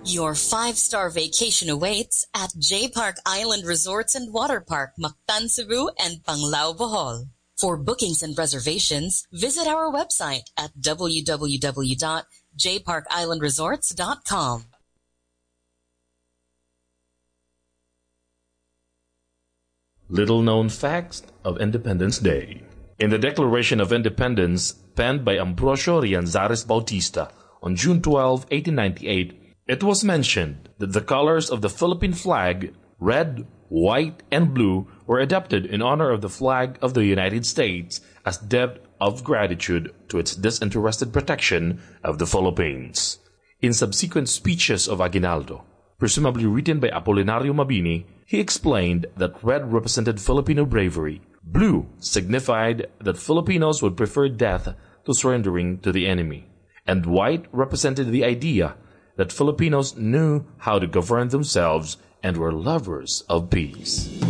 Your 5-star vacation awaits at J Park Island Resorts and Water Park, Mactan, Cebu, and Panglao, Bohol. For bookings and reservations, visit our website at www.jparkislandresorts.com. Little-known facts of Independence Day. In the Declaration of Independence, penned by Ambrosio Rianzares Bautista on June 12, 1898, it was mentioned that the colors of the Philippine flag, red, white, and blue, were adopted in honor of the flag of the United States as debt of gratitude to its disinterested protection of the Philippines. In subsequent speeches of Aguinaldo, presumably written by Apolinario Mabini, he explained that red represented Filipino bravery, blue signified that Filipinos would prefer death to surrendering to the enemy, and white represented the idea that Filipinos knew how to govern themselves and were lovers of peace.